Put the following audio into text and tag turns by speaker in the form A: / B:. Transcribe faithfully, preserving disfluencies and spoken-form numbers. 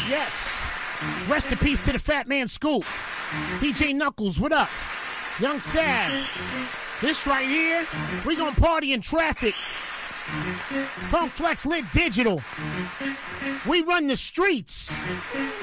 A: Yes. Rest in peace to the Fat Man Scoop. D J Knuckles, what up? Young Sad. This right here, we gonna party in traffic. Funk Flex Lit Digital. We run the streets.